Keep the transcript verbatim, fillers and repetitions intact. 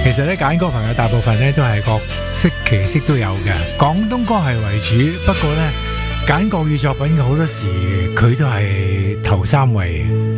其實咧揀歌朋友大部分咧都係各式其式都有嘅，廣東歌係為主，不過咧揀國語作品嘅好多時佢都係頭三位。